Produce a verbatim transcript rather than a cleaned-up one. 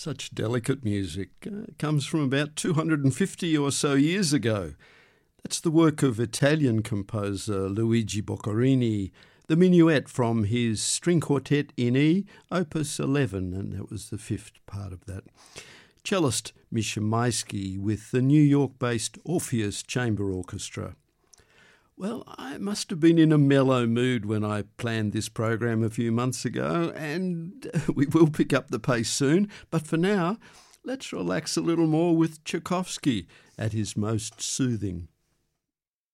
Such delicate music uh, comes from about two hundred fifty or so years ago. That's the work of Italian composer Luigi Boccherini, the minuet from his string quartet in E, opus eleven, and that was the fifth part of that. Cellist Misha Maisky with the New York-based Orpheus Chamber Orchestra. Well, I must have been in a mellow mood when I planned this program a few months ago, and we will pick up the pace soon. But for now, let's relax a little more with Tchaikovsky at his most soothing.